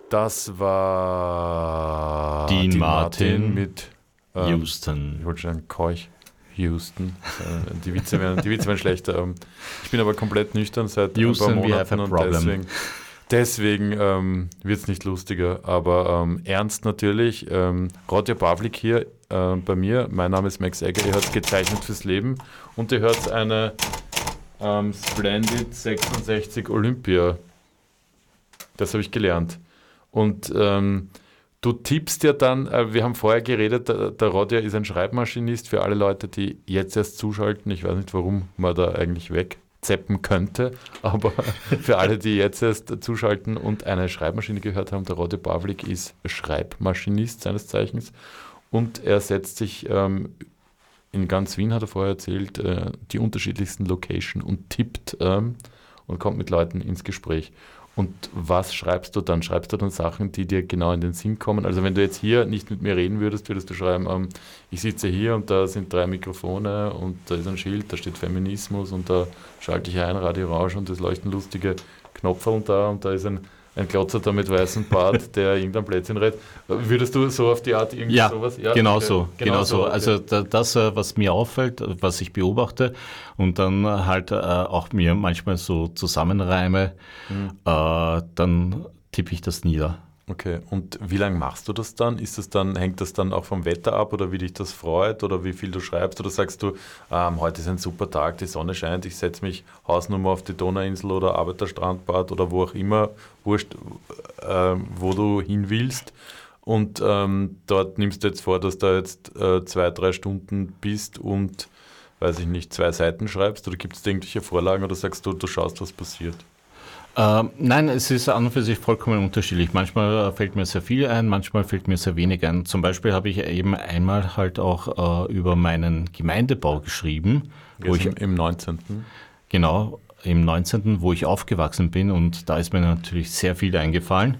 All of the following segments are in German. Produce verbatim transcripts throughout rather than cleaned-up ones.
Das war Dean Dean Martin, Martin mit ähm, Houston. Ich wollte schon sagen, Keuch. Houston. Äh, die, Witze werden, die Witze werden schlechter. Ähm, ich bin aber komplett nüchtern seit Houston, ein paar we have Monaten a und problem. deswegen, deswegen ähm, wird es nicht lustiger. Aber ähm, ernst natürlich. Ähm, Rodja Pavlik hier äh, bei mir. Mein Name ist Max Egger. Ihr hört gezeichnet fürs Leben und ihr hört eine ähm, Splendid sechsundsechzig Olympia. Das habe ich gelernt. Und ähm, du tippst ja dann, äh, wir haben vorher geredet, der, der Rodja ist ein Schreibmaschinist für alle Leute, die jetzt erst zuschalten. Ich weiß nicht, warum man da eigentlich wegzeppen könnte, aber für alle, die jetzt erst zuschalten und eine Schreibmaschine gehört haben, der Rodja Pavlik ist Schreibmaschinist seines Zeichens und er setzt sich ähm, in ganz Wien, hat er vorher erzählt, äh, die unterschiedlichsten Locations und tippt ähm, und kommt mit Leuten ins Gespräch. Und was schreibst du dann? Schreibst du dann Sachen, die dir genau in den Sinn kommen? Also wenn du jetzt hier nicht mit mir reden würdest, würdest du schreiben, ähm, ich sitze hier und da sind drei Mikrofone und da ist ein Schild, da steht Feminismus und da schalte ich ein, Radio Rausch und es leuchten lustige Knopferl da und da ist ein, ein Klotzer da mit weißem Bart, der irgendein Plätzchen redet. Würdest du so auf die Art irgendwie Ja, sowas? ja, genau okay. so. Genau, genau so. so. Okay. Also da, das, was mir auffällt, was ich beobachte und dann halt äh, auch mir manchmal so zusammenreime, Hm. äh, dann tippe ich das nieder. Okay, und wie lange machst du das dann? Ist das dann, hängt das dann auch vom Wetter ab oder wie dich das freut oder wie viel du schreibst? Oder sagst du, ähm, heute ist ein super Tag, die Sonne scheint, ich setze mich Hausnummer auf die Donauinsel oder Arbeiterstrandbad oder wo auch immer, wurscht, äh, wo du hin willst. Und ähm, dort nimmst du jetzt vor, dass du jetzt äh, zwei, drei Stunden bist und, weiß ich nicht, zwei Seiten schreibst? Oder gibt es irgendwelche Vorlagen oder sagst du, du schaust, was passiert? Ähm, nein, es ist an und für sich vollkommen unterschiedlich. Manchmal äh, fällt mir sehr viel ein, manchmal fällt mir sehr wenig ein. Zum Beispiel habe ich eben einmal halt auch äh, über meinen Gemeindebau geschrieben, wo Jetzt ich im, im neunzehnten. genau im neunzehnten, wo ich aufgewachsen bin und da ist mir natürlich sehr viel eingefallen.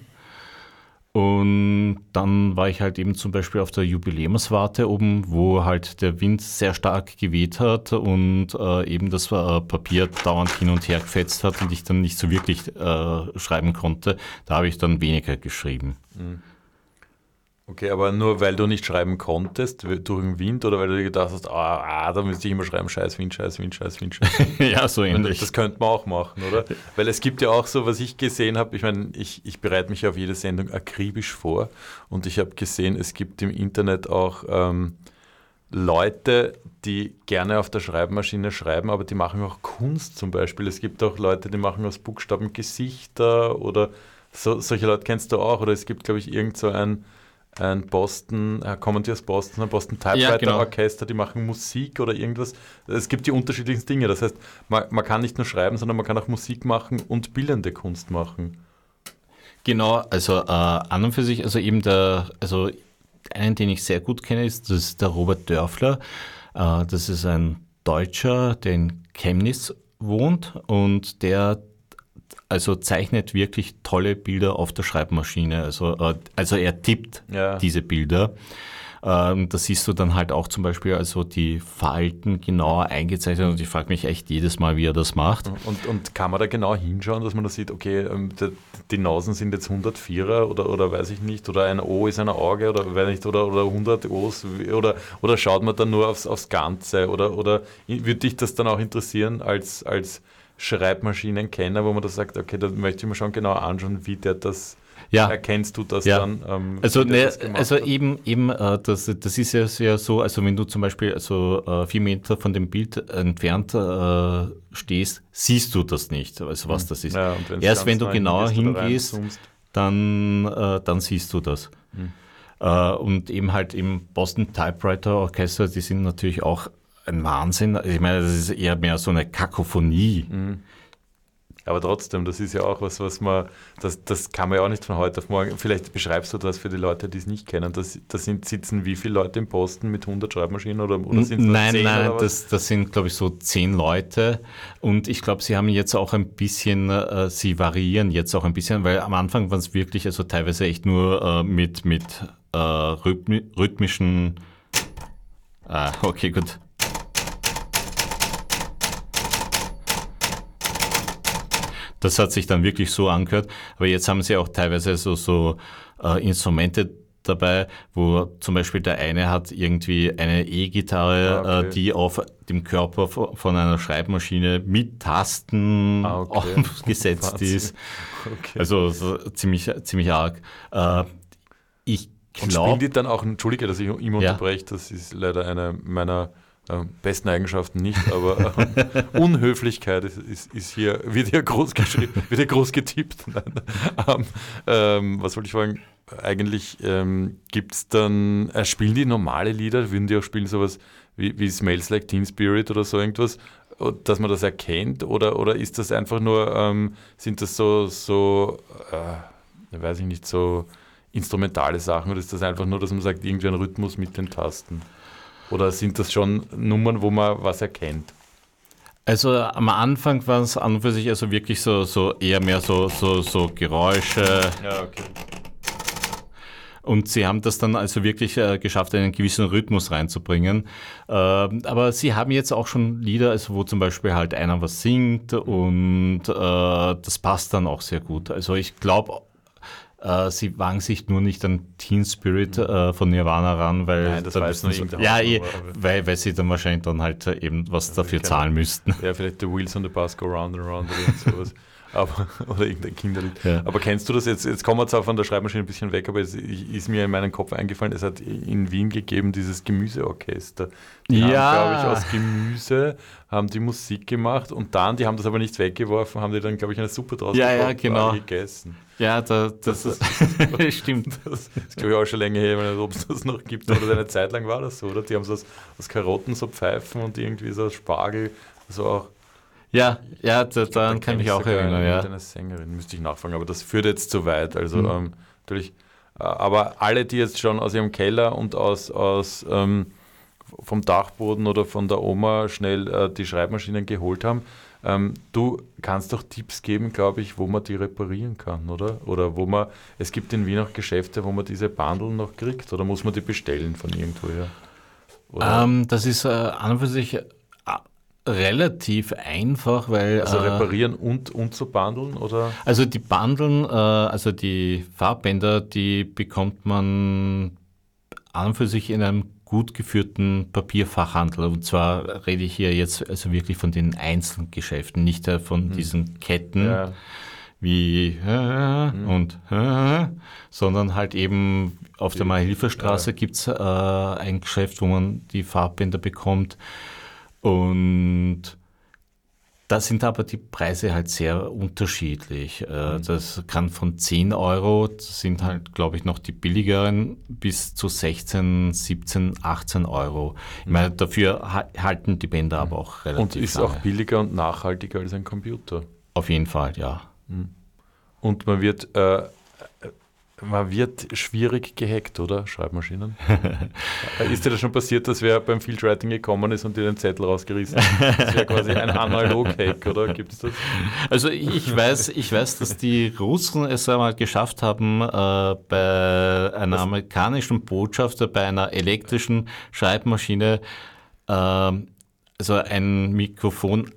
Und dann war ich halt eben zum Beispiel auf der Jubiläumswarte oben, wo halt der Wind sehr stark geweht hat und äh, eben das äh, Papier dauernd hin und her gefetzt hat und ich dann nicht so wirklich äh, schreiben konnte. Da habe ich dann weniger geschrieben. Okay, aber nur weil du nicht schreiben konntest durch den Wind oder weil du dir gedacht hast, ah, ah da müsste ich immer schreiben, scheiß Wind, scheiß Wind, scheiß Wind, scheiß Wind. Ja, so Und ähnlich. das könnte man auch machen, oder? Weil es gibt ja auch so, was ich gesehen habe, ich meine, ich, ich bereite mich auf jede Sendung akribisch vor und ich habe gesehen, es gibt im Internet auch ähm, Leute, die gerne auf der Schreibmaschine schreiben, aber die machen auch Kunst zum Beispiel. Es gibt auch Leute, die machen aus Buchstaben Gesichter oder so, solche Leute kennst du auch. Oder es gibt, glaube ich, irgend so ein ein Boston, äh, kommen die aus Boston, ein Boston Typewriter Ja, genau. Orchester, die machen Musik oder irgendwas. Es gibt die unterschiedlichsten Dinge. Das heißt, man, man kann nicht nur schreiben, sondern man kann auch Musik machen und bildende Kunst machen. Genau, also äh, an und für sich, also eben der, also einen, den ich sehr gut kenne, ist, das ist der Robert Dörfler. Äh, das ist ein Deutscher, der in Chemnitz wohnt und der also zeichnet wirklich tolle Bilder auf der Schreibmaschine. Also, äh, also er tippt Ja. diese Bilder. Ähm, da siehst du dann halt auch zum Beispiel also die Falten genauer eingezeichnet und ich frage mich echt jedes Mal, wie er das macht. Und, und kann man da genau hinschauen, dass man da sieht, okay, ähm, die, die Nasen sind jetzt hundertvierer oder, oder weiß ich nicht, oder ein O ist ein Auge oder weiß nicht, oder, oder hundert O's oder, oder schaut man dann nur aufs, aufs Ganze oder, oder würde dich das dann auch interessieren als, als Schreibmaschinenkenner, wo man da sagt, okay, da möchte ich mir schon genau anschauen, wie der das, Ja. erkennst du das Ja. dann? Ähm, Also, wie der ne, das gemacht also hat? eben, eben äh, das, das ist ja sehr so, also wenn du zum Beispiel also äh, vier Meter von dem Bild entfernt äh, stehst, siehst du das nicht, also was das ist. Ja, und wenn's Erst ganz wenn du nah genauer hingehst oder hingehst, reinzoomst. dann, äh, dann siehst du das. Hm. Äh, und eben halt im Boston Typewriter Orchester, die sind natürlich auch ein Wahnsinn. Ich meine, das ist eher mehr so eine Kakophonie. Mhm. Aber trotzdem, das ist ja auch was, was man, das, das kann man ja auch nicht von heute auf morgen, vielleicht beschreibst du das für die Leute, die es nicht kennen, das, das sind, sitzen wie viele Leute im Posten mit hundert Schreibmaschinen oder, oder sind es nur Nein, zehn nein, oder was? das, das sind, glaube ich, so zehn Leute. Und ich glaube, sie haben jetzt auch ein bisschen, äh, sie variieren jetzt auch ein bisschen, weil am Anfang waren es wirklich, also teilweise echt nur äh, mit, mit äh, rhythmi rhythmischen, ah, okay, gut. Das hat sich dann wirklich so angehört. Aber jetzt haben sie auch teilweise so, so äh, Instrumente dabei, wo zum Beispiel der eine hat irgendwie eine E-Gitarre, ah, okay. äh, die auf dem Körper von einer Schreibmaschine mit Tasten ah, okay. aufgesetzt ist. Okay. Also so ziemlich, ziemlich arg. Äh, ich Und glaub, spielen die dann auch, entschuldige, dass ich immer ja. unterbreche, das ist leider eine meiner äh, besten Eigenschaften nicht, aber äh, Unhöflichkeit ist, ist, ist hier, wird hier groß geschrieben, wird hier groß getippt. ähm, ähm, was wollte ich fragen? Eigentlich ähm, gibt es dann, äh, spielen die normale Lieder, würden die auch spielen sowas wie, wie Smells Like Teen Spirit oder so irgendwas, dass man das erkennt, oder, oder ist das einfach nur, ähm, sind das so, so äh, weiß ich nicht, so instrumentale Sachen, oder ist das einfach nur, dass man sagt, irgendwie ein Rhythmus mit den Tasten? Oder sind das schon Nummern, wo man was erkennt? Also am Anfang war es an und für sich also wirklich so, so eher mehr so, so, so Geräusche. Ja, okay. Und sie haben das dann also wirklich äh, geschafft, einen gewissen Rhythmus reinzubringen. Äh, aber sie haben jetzt auch schon Lieder, also wo zum Beispiel halt einer was singt, und äh, das passt dann auch sehr gut. Also ich glaube, äh, sie wagen sich nur nicht an Teen Spirit äh, von Nirvana ran, weil Nein, das weiß nur irgendein ja, eh, weil, weil sie dann wahrscheinlich dann halt eben was also dafür zahlen müssten. Ja, vielleicht The Wheels on the Bus Go Round and Round oder sowas. Aber, oder irgendein Kinderlied. Ja. Aber kennst du das jetzt? Jetzt kommen wir zwar von der Schreibmaschine ein bisschen weg, aber es ist mir in meinen Kopf eingefallen, es hat in Wien gegeben dieses Gemüseorchester. Die ja. haben, glaube ich, aus Gemüse haben die Musik gemacht, und dann, die haben das aber nicht weggeworfen, haben die dann, glaube ich, eine Suppe draus ja, ja, genau. gegessen. Ja, da, das, das, das stimmt. Das ist, glaube ich, auch schon länger her, ich weiß nicht, ob es das noch gibt. Oder eine Zeit lang war das so, oder? Die haben so aus, aus Karotten so Pfeifen und irgendwie so aus Spargel, so auch. Ja, ja, da, ich glaub, daran kann ich mich auch erinnern. Ja. Eine Sängerin, müsste ich nachfragen, aber das führt jetzt zu weit. Also mhm. ähm, natürlich, äh, aber alle, die jetzt schon aus ihrem Keller und aus, aus ähm, vom Dachboden oder von der Oma schnell äh, die Schreibmaschinen geholt haben, ähm, du kannst doch Tipps geben, glaube ich, wo man die reparieren kann, oder? Oder wo man, es gibt in Wien auch Geschäfte, wo man diese Bundle noch kriegt, oder muss man die bestellen von irgendwoher? Ähm, das ist äh, an und für sich relativ einfach, weil... Also reparieren äh, und, und zu bundeln, oder? Also die Bundeln, äh, also die Farbbänder, die bekommt man an und für sich in einem gut geführten Papierfachhandel. Und zwar rede ich hier jetzt also wirklich von den Einzelgeschäften, nicht von hm. diesen Ketten ja. wie äh, hm. und äh, sondern halt eben auf die, der Mailhilferstraße ja. gibt es äh, ein Geschäft, wo man die Farbbänder bekommt. Und da sind aber die Preise halt sehr unterschiedlich. Mhm. Das kann von zehn Euro, das sind halt, glaube ich, noch die billigeren, bis zu sechzehn, siebzehn, achtzehn Euro. Ich meine, dafür halten die Bänder mhm. aber auch relativ Und ist lange. Auch billiger und nachhaltiger als ein Computer. Auf jeden Fall, ja. Und man wird... Äh, Man wird schwierig gehackt, oder? Schreibmaschinen. Ist dir das schon passiert, dass wer beim Fieldwriting gekommen ist und dir den Zettel rausgerissen hat? Das wäre quasi ein Analog-Hack, oder? Gibt es das? Also ich weiß, ich weiß, dass die Russen es einmal geschafft haben, äh, bei einer Was? amerikanischen Botschafter, bei einer elektrischen Schreibmaschine, äh, also ein Mikrofon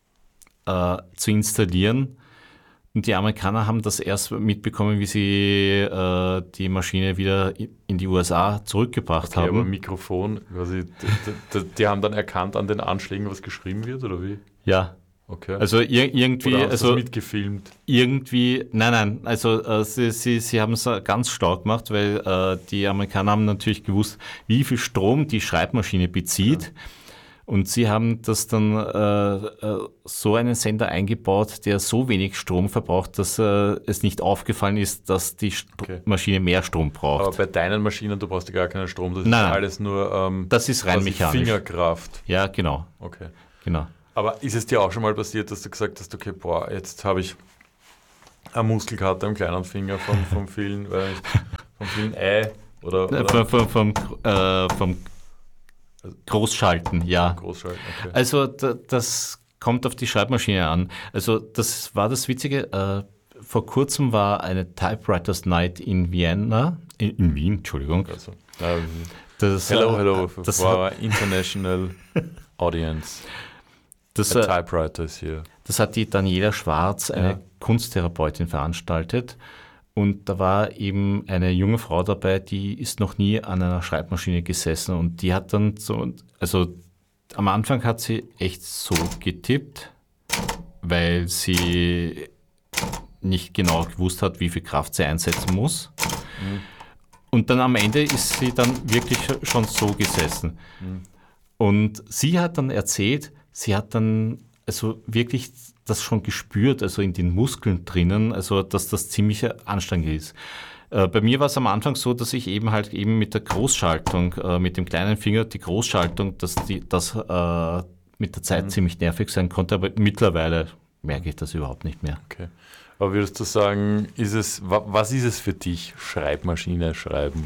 äh, zu installieren. Und die Amerikaner haben das erst mitbekommen, wie sie äh, die Maschine wieder in die U S A zurückgebracht okay, haben. Aber Mikrofon, quasi, die, die, die haben dann erkannt an den Anschlägen, was geschrieben wird, oder wie? Ja. Okay. Also ir- irgendwie, oder haben also sie das mitgefilmt. Irgendwie, nein, nein. Also äh, sie, sie, sie haben es ganz stark gemacht, weil äh, die Amerikaner haben natürlich gewusst, wie viel Strom die Schreibmaschine bezieht. Ja. Und sie haben das dann äh, so einen Sender eingebaut, der so wenig Strom verbraucht, dass äh, es nicht aufgefallen ist, dass die St- okay. Maschine mehr Strom braucht. Aber bei deinen Maschinen, du brauchst ja gar keinen Strom, das Nein, ist alles nur ähm, das ist rein mechanisch. Fingerkraft. Ja, genau. Okay. Genau. Aber ist es dir auch schon mal passiert, dass du gesagt hast, okay, boah, jetzt habe ich eine Muskelkater am kleinen Finger vom, vom vielen, äh, vom vielen Ei oder, oder vom, vom, vom, äh, vom Großschalten, ja. Großschalten, okay. Also da, das kommt auf die Schreibmaschine an. Also das war das Witzige. Äh, vor kurzem war eine Typewriters Night in Vienna, in, in Wien, Entschuldigung. Also, ähm, das, hello, hello, das for our international audience. Das, A typewriter ist hier. Das hat die Daniela Schwarz, eine Ja. Kunsttherapeutin, veranstaltet. Und da war eben eine junge Frau dabei, die ist noch nie an einer Schreibmaschine gesessen. Und die hat dann so, also am Anfang hat sie echt so getippt, weil sie nicht genau gewusst hat, wie viel Kraft sie einsetzen muss. Mhm. Und dann am Ende ist sie dann wirklich schon so gesessen. Mhm. Und sie hat dann erzählt, sie hat dann also wirklich das schon gespürt, also in den Muskeln drinnen, also dass das ziemlich anstrengend ist. Äh, bei mir war es am Anfang so, dass ich eben halt eben mit der Großschaltung, äh, mit dem kleinen Finger, die Großschaltung, dass die, das äh, mit der Zeit mhm. ziemlich nervig sein konnte, aber mittlerweile merke ich das überhaupt nicht mehr. Okay. Aber würdest du sagen, ist es, was ist es für dich, Schreibmaschine schreiben?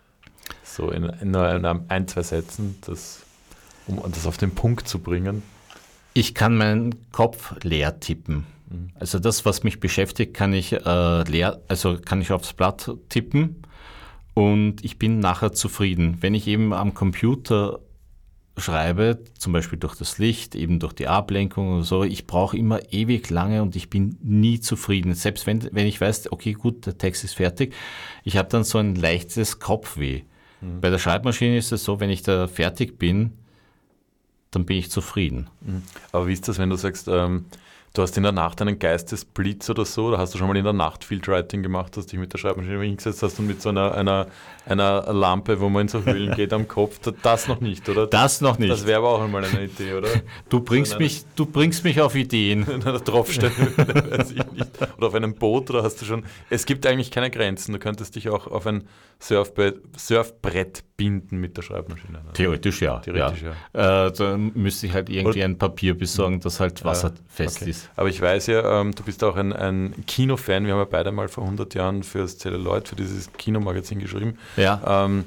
So in, in nur ein, zwei Sätzen, das, um das auf den Punkt zu bringen? Ich kann meinen Kopf leer tippen. Mhm. Also das, was mich beschäftigt, kann ich äh, leer, also kann ich aufs Blatt tippen und ich bin nachher zufrieden. Wenn ich eben am Computer schreibe, zum Beispiel durch das Licht, eben durch die Ablenkung oder so, ich brauche immer ewig lange und ich bin nie zufrieden. Selbst wenn, wenn ich weiß, okay, gut, der Text ist fertig, ich habe dann so ein leichtes Kopfweh. Mhm. Bei der Schreibmaschine ist es so, wenn ich da fertig bin, dann bin ich zufrieden. Mhm. Aber wie ist das, wenn du sagst, ähm, du hast in der Nacht einen Geistesblitz oder so, oder hast du schon mal in der Nacht Fieldwriting gemacht, dass du dich mit der Schreibmaschine hingesetzt hast und mit so einer, einer, einer Lampe, wo man in so Höhlen geht am Kopf, das noch nicht, oder? Das noch nicht. Das wäre aber auch einmal eine Idee, oder? Du bringst, so mich, du bringst mich auf Ideen. In einer Tropfstelle, weiß ich nicht. Oder auf einem Boot, oder hast du schon, es gibt eigentlich keine Grenzen, du könntest dich auch auf ein Surfbrett, Surfbrett binden mit der Schreibmaschine. Theoretisch ja. Theoretisch ja. ja. Äh, da müsste ich halt irgendwie ein Papier besorgen, das halt wasserfest okay. ist. Aber ich weiß ja, ähm, du bist auch ein, ein Kinofan. Wir haben ja beide mal vor hundert Jahren für das Celluloid, für dieses Kinomagazin geschrieben. Ja. Ähm,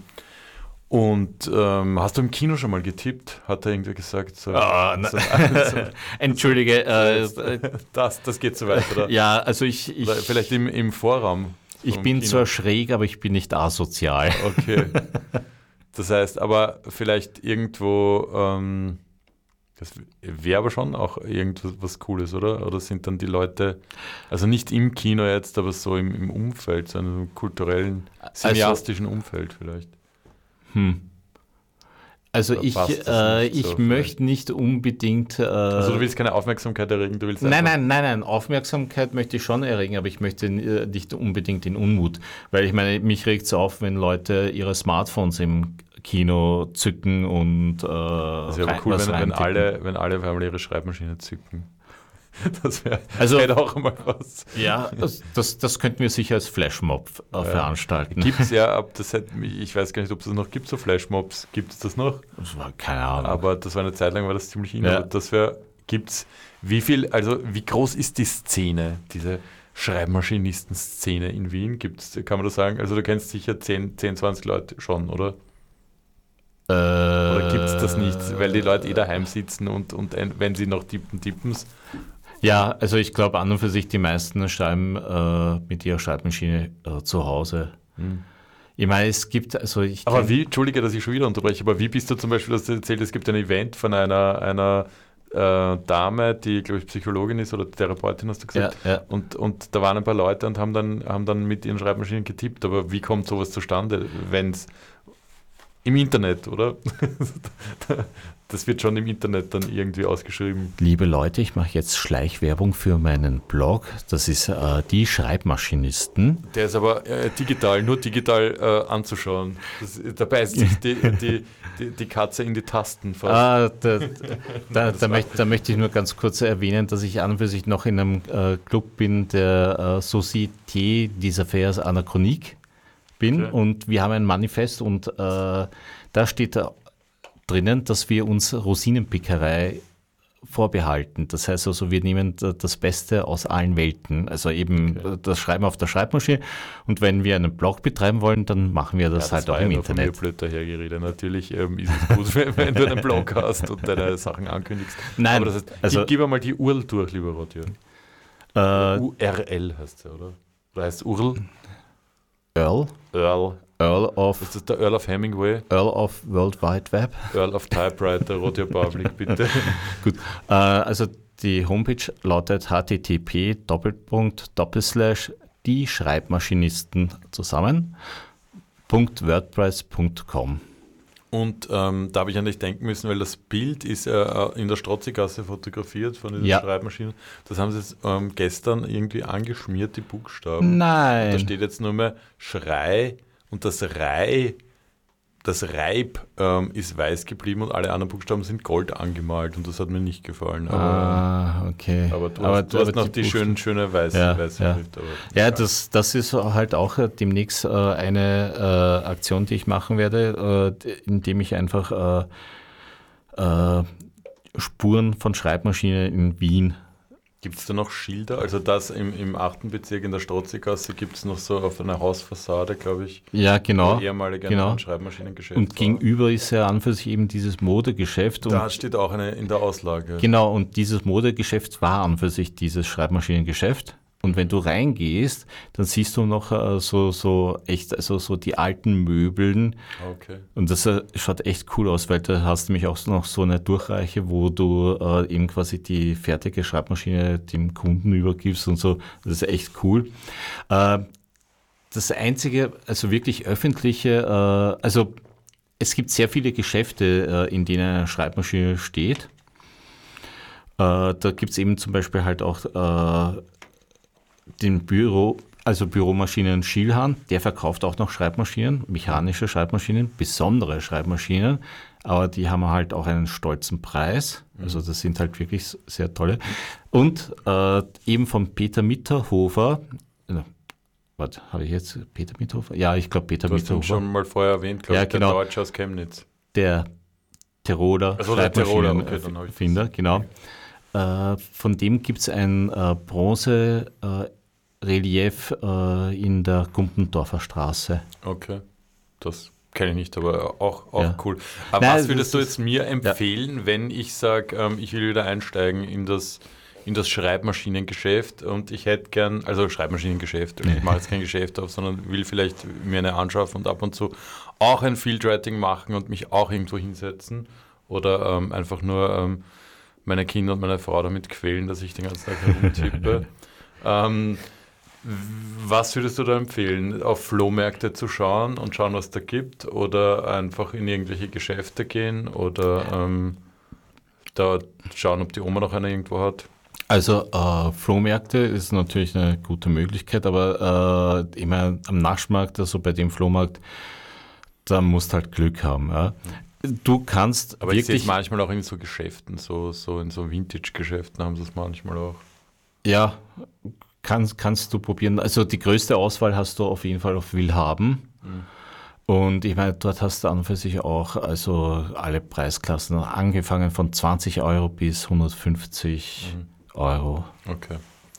und ähm, hast du im Kino schon mal getippt? Hat er irgendwie gesagt? So, oh, so, so, Entschuldige. Äh, das, das geht so weit, oder? Ja, also ich... ich vielleicht im, im Vorraum. Ich bin Kino. Zwar schräg, aber ich bin nicht asozial. Okay. Das heißt, aber vielleicht irgendwo, ähm, das wäre aber schon auch irgendwas Cooles, oder? Oder sind dann die Leute, also nicht im Kino jetzt, aber so im, im Umfeld, so einem kulturellen, cineastischen also, Umfeld vielleicht? Hm. Also oder ich, äh, ich so möchte nicht unbedingt... Äh, also du willst keine Aufmerksamkeit erregen? Du willst nein, nein, nein, nein. Aufmerksamkeit möchte ich schon erregen, aber ich möchte nicht unbedingt den Unmut. Weil ich meine, mich regt es auf, wenn Leute ihre Smartphones im Kino zücken und äh, das wäre aber cool, wenn, wenn, alle, wenn alle auf einmal ihre Schreibmaschine zücken. Das wäre also, wär auch mal was. Ja, das, das, das könnten wir sicher als Flashmob äh, ja. veranstalten. Gibt es ja, ab das hat, ich weiß gar nicht, ob es das noch gibt, so Flashmobs. Gibt es das noch? Das war keine Ahnung. Aber das war eine Zeit lang, war das ziemlich in. Ja. Das wäre, gibt's, wie viel, also wie groß ist die Szene, diese Schreibmaschinisten-Szene in Wien? Gibt's, kann man das sagen? Also du kennst sicher zehn, zwanzig Leute schon, oder? Äh, oder gibt es das nicht, weil die Leute eh daheim sitzen und, und wenn sie noch tippen, tippen es? Ja, also ich glaube an und für sich, die meisten schreiben äh, mit ihrer Schreibmaschine äh, zu Hause. Hm. Ich meine, es gibt, also ich... Aber wie, Entschuldige, dass ich schon wieder unterbreche, aber wie bist du zum Beispiel, dass du erzählt, es gibt ein Event von einer, einer äh, Dame, die, glaube ich, Psychologin ist oder Therapeutin, hast du gesagt. Ja, ja. Und, und da waren ein paar Leute und haben dann, haben dann mit ihren Schreibmaschinen getippt. Aber wie kommt sowas zustande, wenn es im Internet, oder? Das wird schon im Internet dann irgendwie ausgeschrieben. Liebe Leute, ich mache jetzt Schleichwerbung für meinen Blog. Das ist äh, die Schreibmaschinisten. Der ist aber äh, digital, nur digital äh, anzuschauen. Das, da beißt sich die, die, die, die Katze in die Tasten fast. Ah, da, da, da, möchte, da möchte ich nur ganz kurz erwähnen, dass ich an und für sich noch in einem äh, Club bin, der äh, Société des Affaires Anachroniques bin. Okay. Und wir haben ein Manifest und äh, da steht da drinnen, dass wir uns Rosinenpickerei vorbehalten. Das heißt also, wir nehmen das Beste aus allen Welten. Also eben okay. das Schreiben auf der Schreibmaschine. Und wenn wir einen Blog betreiben wollen, dann machen wir das, ja, das halt auch im Internet. Das war ja blöd dahergeredet. Natürlich ähm, ist es gut, wenn, wenn du einen Blog hast und deine Sachen ankündigst. Nein, aber das heißt, also, gib, gib einmal die U R L durch, lieber Roger. Äh, U R L heißt sie, oder? Oder heißt es U R L? Earl. Earl. Earl of, Ist das der Earl of Hemingway? Earl of World Wide Web. Earl of Typewriter, Radio Public, bitte. Gut, äh, also die Homepage lautet h t t p Doppelpunkt Doppelslash die Schreibmaschinisten zusammen Punkt wordpress Punkt com. Und ähm, da habe ich an dich denken müssen, weil das Bild ist äh, in der Strozzigasse fotografiert von diesen Ja. Schreibmaschinen. Das haben sie jetzt, ähm, gestern irgendwie angeschmiert, die Buchstaben. Nein. Da steht jetzt nur mehr Schrei und das Rei, das Reib ähm, ist weiß geblieben und alle anderen Buchstaben sind gold angemalt und das hat mir nicht gefallen. Aber, Ah, okay. aber du Aber- hast, du hast aber noch die die schöne, schöne weiße, Ja, weiße ja. Schrift. Aber Ja, das, das ist halt auch äh, demnächst äh, eine äh, Aktion, die ich machen werde, äh, indem ich einfach äh, äh, Spuren von Schreibmaschinen in Wien. gibt es da noch Schilder? Also das im, im achten Bezirk in der Strozzigasse gibt es noch so auf einer Hausfassade, glaube ich, Ja, genau. wo ehemalige genau. ein Schreibmaschinengeschäft Und war. gegenüber ist ja an für sich eben dieses Modegeschäft. Und Da steht auch eine in der Auslage. genau, und dieses Modegeschäft war an für sich dieses Schreibmaschinengeschäft. Und wenn du reingehst, dann siehst du noch äh, so, so echt, also so die alten Möbeln. Okay. Und das äh, schaut echt cool aus, weil da hast du nämlich auch noch so eine Durchreiche, wo du äh, eben quasi die fertige Schreibmaschine dem Kunden übergibst und so. Das ist echt cool. Äh, das einzige, also wirklich öffentliche, äh, also es gibt sehr viele Geschäfte, äh, in denen eine Schreibmaschine steht. Äh, da gibt es eben zum Beispiel halt auch äh, den Büro, also Büromaschinen Schielhahn, der verkauft auch noch Schreibmaschinen, mechanische Schreibmaschinen, besondere Schreibmaschinen, aber die haben halt auch einen stolzen Preis. Also das sind halt wirklich sehr tolle. Und äh, eben von Peter Mitterhofer, äh, was habe ich jetzt? Peter Mitterhofer? Ja, ich glaube Peter Du hast ihn Mitterhofer, schon mal vorher erwähnt, glaube Ja, ich, der genau. Deutsche aus Chemnitz. der Tiroler Also der Tiroler, okay, dann habe ich Schreibmaschinenerfinder, das. genau. Äh, von dem gibt es ein äh, Bronze äh, Relief äh, in der Gumpendorfer Straße. Okay, das kenne ich nicht, aber auch, auch Ja. cool. Aber Nein, was würdest das du ist- jetzt mir empfehlen, wenn ich sage, ähm, ich will wieder einsteigen in das, in das Schreibmaschinengeschäft und ich hätte gern, also Schreibmaschinengeschäft, ich mache jetzt kein Geschäft auf, sondern will vielleicht mir eine anschaffen und ab und zu auch ein Fieldwriting machen und mich auch irgendwo hinsetzen oder ähm, einfach nur ähm, meine Kinder und meine Frau damit quälen, dass ich den ganzen Tag herumtippe. ähm, Was würdest du da empfehlen? Auf Flohmärkte zu schauen und schauen, was da gibt? Oder einfach in irgendwelche Geschäfte gehen? Oder ähm, da schauen, ob die Oma noch eine irgendwo hat? Also äh, Flohmärkte ist natürlich eine gute Möglichkeit, aber äh, ich meine, am Naschmarkt, also bei dem Flohmarkt, da musst du halt Glück haben. Ja? Du kannst Aber ich sehe es wirklich, manchmal auch in so Geschäften, so, so in so Vintage-Geschäften haben sie es manchmal auch. ja, kannst, kannst du probieren. Also die größte Auswahl hast du auf jeden Fall auf Willhaben. Mhm. Und ich meine, dort hast du an und für sich auch also alle Preisklassen, angefangen von zwanzig Euro bis hundertfünfzig Euro. Okay.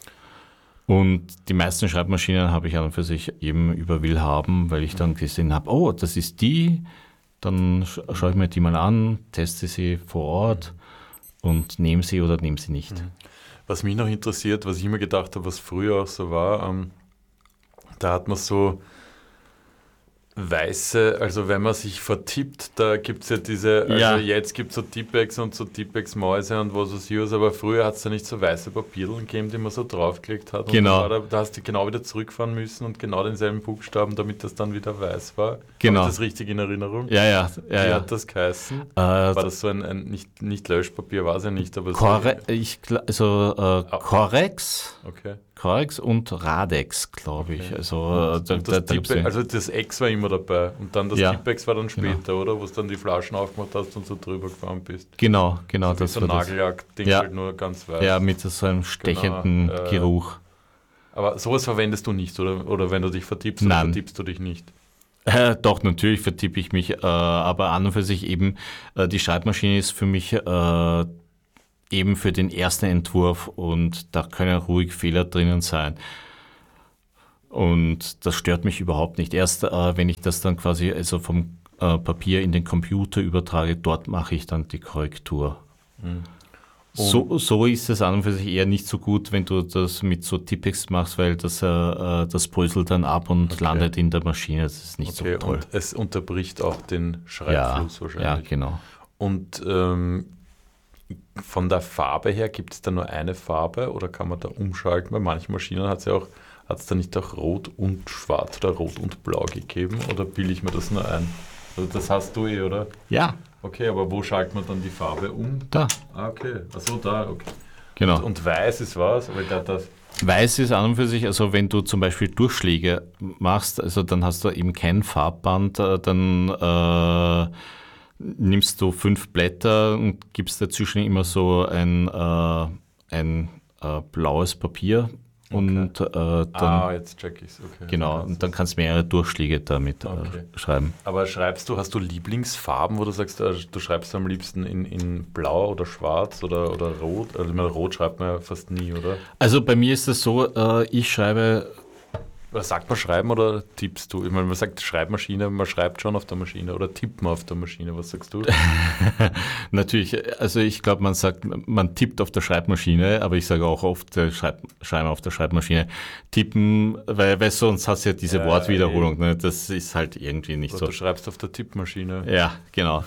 Und die meisten Schreibmaschinen habe ich an und für sich eben über Willhaben, weil ich dann gesehen habe, oh, das ist die, dann sch schaue ich mir die mal an, teste sie vor Ort und nehme sie oder nehme sie nicht. Was mich noch interessiert, was ich immer gedacht habe, was früher auch so war, ähm, da hat man so weiße, also wenn man sich vertippt, da gibt es ja diese, also Ja. jetzt gibt es so Tippex und so Tippex-Mäuse und was weiß ich, aber früher hat es da nicht so weiße Papierlen gegeben, die man so draufgelegt hat. Und Genau. dann war da, da hast du genau wieder zurückfahren müssen und genau denselben Buchstaben, damit das dann wieder weiß war. Genau. Habe ich das richtig in Erinnerung? Ja, ja, ja. Wie ja. hat das geheißen? Äh, War das so ein, ein nicht, nicht Löschpapier, war es ja nicht, aber so. Corre ich, gl- also äh, Correx, Okay. Correx und Radex, glaube ich. Okay. Also, äh, da, Und da, das da gibt's Tippe, ja- also das Ex war immer dabei und dann das Ja. Tippex war dann später, oder? Wo du dann die Flaschen aufgemacht hast und so drüber gefahren bist. genau, genau, So wie das so war das. Nagellack-Ding Ja. halt nur ganz weiß. Ja, mit so einem stechenden Genau, äh, Geruch. Aber sowas verwendest du nicht, oder? Oder wenn du dich vertippst, oder Nein. vertippst du dich nicht? Äh, doch, natürlich vertippe ich mich, äh, aber an und für sich eben, äh, die Schreibmaschine ist für mich äh, eben für den ersten Entwurf und da können ruhig Fehler drinnen sein. Und das stört mich überhaupt nicht. Erst äh, wenn ich das dann quasi also vom äh, Papier in den Computer übertrage, dort mache ich dann die Korrektur. So, so ist es an und für sich eher nicht so gut, wenn du das mit so Tippex machst, weil das, äh, das bröselt dann ab und Okay. landet in der Maschine. Das ist nicht Okay, so toll. und es unterbricht auch den Ja, Schreibfluss ja, wahrscheinlich. genau. Und ähm, von der Farbe her, gibt es da nur eine Farbe oder kann man da umschalten? Bei manchen Maschinen hat es ja auch, hat es da nicht auch Rot und Schwarz oder Rot und Blau gegeben oder bilde ich mir das nur ein? Also das hast du eh, oder? Ja, Okay, aber wo schaltet man dann die Farbe um? da, Ah, okay. Achso, da, okay. genau. Und, und weiß ist was? Aber da, das, Weiß ist an und für sich, also wenn du zum Beispiel Durchschläge machst, also dann hast du eben kein Farbband, äh, dann äh, nimmst du fünf Blätter und gibst dazwischen immer so ein, äh, ein äh, blaues Papier und äh, dann, ah, jetzt check ich's. Okay. genau, Dann und dann kannst du mehrere Durchschläge damit äh, Okay. schreiben. Aber schreibst du, hast du Lieblingsfarben, wo du sagst, äh, du schreibst am liebsten in, in Blau oder Schwarz oder, oder Rot? Also ich meine, Rot schreibt man ja fast nie, oder? Also bei mir ist es so, äh, ich schreibe, Oder sagt man schreiben oder tippst du? Ich meine, man sagt Schreibmaschine, man schreibt schon auf der Maschine oder tippt man auf der Maschine. Was sagst du? natürlich, also ich glaube, man sagt, man tippt auf der Schreibmaschine, aber ich sage auch oft, äh, schreib, schreiben auf der Schreibmaschine. Tippen, weil, weil sonst hast du ja diese Ja, Wortwiederholung, ne? Das ist halt irgendwie nicht Oder so. du schreibst auf der Tippmaschine. Ja, genau.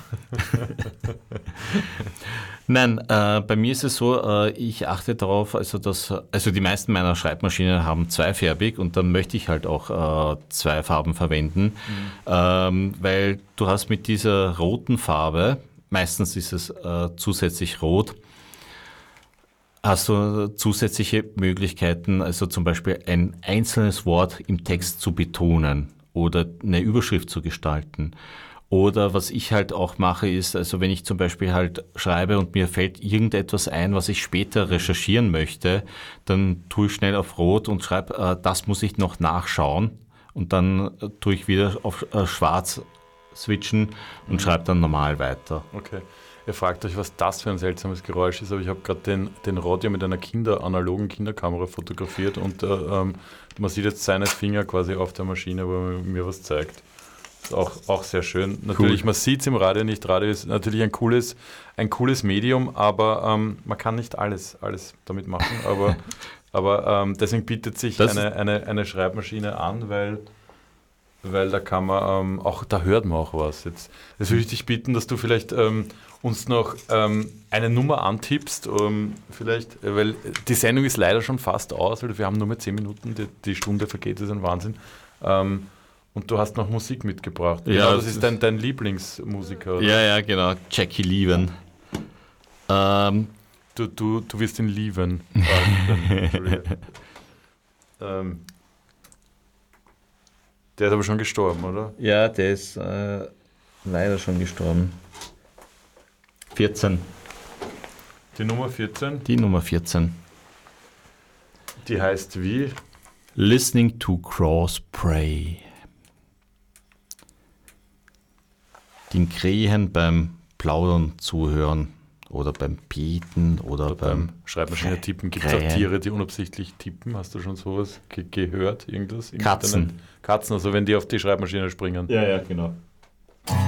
Nein, äh, bei mir ist es so, äh, ich achte darauf, also dass, also die meisten meiner Schreibmaschinen haben zweifärbig und dann möchte ich halt auch äh, zwei Farben verwenden, ähm, weil du hast mit dieser roten Farbe, meistens ist es äh, zusätzlich rot, hast du zusätzliche Möglichkeiten, also zum Beispiel ein einzelnes Wort im Text zu betonen oder eine Überschrift zu gestalten. Oder was ich halt auch mache, ist, also wenn ich zum Beispiel halt schreibe und mir fällt irgendetwas ein, was ich später recherchieren möchte, dann tue ich schnell auf Rot und schreibe, äh, das muss ich noch nachschauen. Und dann äh, tue ich wieder auf äh, Schwarz switchen und schreibe dann normal weiter. Okay. Ihr fragt euch, was das für ein seltsames Geräusch ist, aber ich habe gerade den, den Rodio mit einer Kinder, analogen Kinderkamera fotografiert und äh, ähm, man sieht jetzt seine Finger quasi auf der Maschine, wo er mir was zeigt. Ist auch, auch sehr schön. Natürlich, man sieht es im Radio nicht. Radio ist natürlich ein cooles, ein cooles Medium, aber ähm, man kann nicht alles, alles damit machen. Aber, aber ähm, deswegen bietet sich Das eine, eine, eine Schreibmaschine an, weil, weil da kann man ähm, auch, da hört man auch was. Jetzt, jetzt würde ich dich bitten, dass du vielleicht ähm, uns noch ähm, eine Nummer antippst, ähm, vielleicht, äh, weil die Sendung ist leider schon fast aus, weil wir haben nur mehr zehn Minuten, die, die Stunde vergeht, das ist ein Wahnsinn. Ähm, Und du hast noch Musik mitgebracht. Ja, Genau, das das ist dein, dein Lieblingsmusiker, oder? Ja, ja, genau. Jackie Leven. Ähm, Du, du, du wirst ihn lieben. Ah, ähm, der ist aber schon gestorben, oder? ja, der ist äh, leider schon gestorben. vierzehn. Die Nummer vierzehn, Die Nummer vierzehn. die heißt wie? Listening to Crows Pray. Den Krähen beim Plaudern zuhören oder beim Beten oder, Oder beim, beim Schreibmaschine tippen. Gibt es auch Krähen. Tiere, die unabsichtlich tippen? Hast du schon sowas ge gehört? Irgendwas? im Katzen. Internet? Katzen, also wenn die auf die Schreibmaschine springen. Ja, ja, genau.